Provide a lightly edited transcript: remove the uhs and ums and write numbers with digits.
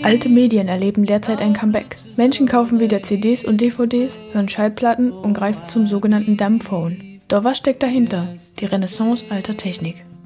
Alte Medien erleben derzeit ein Comeback. Menschen kaufen wieder CDs und DVDs, hören Schallplatten und greifen zum sogenannten Dumbphone. Doch was steckt dahinter? Die Renaissance alter Technik.